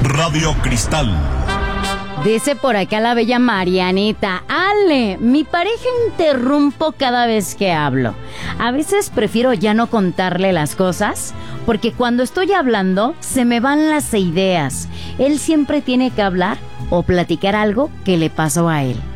Radio Cristal. Dice por acá la bella Marianita: Ale, mi pareja interrumpo cada vez que hablo. A veces prefiero ya no contarle las cosas, porque cuando estoy hablando se me van las ideas. Él siempre tiene que hablar o platicar algo que le pasó a él.